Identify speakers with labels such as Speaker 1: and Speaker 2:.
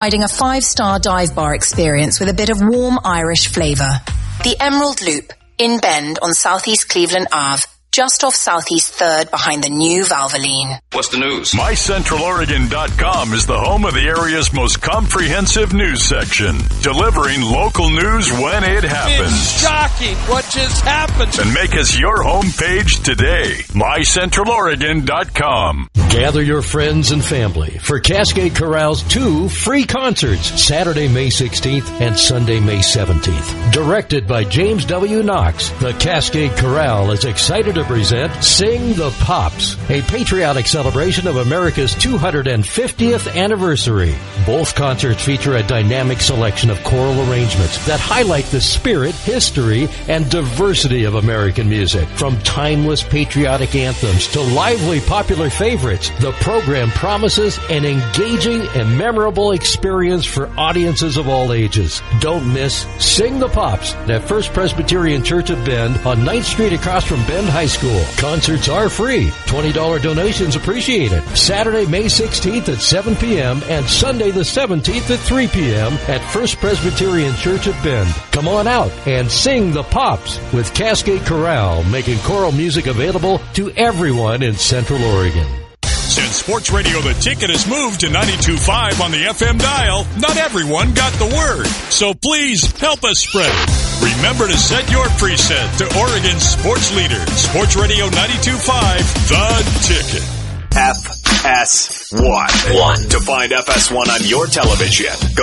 Speaker 1: providing a 5-star dive bar experience with a bit of warm Irish flavour. The Emerald Loop, in Bend on Southeast Cleveland Ave, just off Southeast 3rd behind the new Valvoline.
Speaker 2: What's the news?
Speaker 3: MyCentralOregon.com is the home of the area's most comprehensive news section, delivering local news when it happens.
Speaker 4: It's shocking what just happened.
Speaker 3: And make us your homepage today. MyCentralOregon.com.
Speaker 5: Gather your friends and family for Cascade Chorale's 2 free concerts, Saturday, May 16th and Sunday, May 17th. Directed by James W. Knox, the Cascade Chorale is excited to present Sing the Pops, a patriotic celebration of America's 250th anniversary. Both concerts feature a dynamic selection of choral arrangements that highlight the spirit, history, and diversity of American music. From timeless patriotic anthems to lively popular favorites, the program promises an engaging and memorable experience for audiences of all ages. Don't miss Sing the Pops at First Presbyterian Church of Bend on 9th Street across from Bend High School. Concerts are free. $20 donations appreciated. Saturday, May 16th at 7 p.m. and Sunday the 17th at 3 p.m. at First Presbyterian Church of Bend. Come on out and sing the Pops with Cascade Chorale, making choral music available to everyone in Central Oregon.
Speaker 3: Since Sports Radio The Ticket has moved to 92.5 on the FM dial, not everyone got the word. So please help us spread it. Remember to set your preset to Oregon's sports leader, Sports Radio 92.5, The Ticket.
Speaker 6: FS1. To find FS1 on your television, go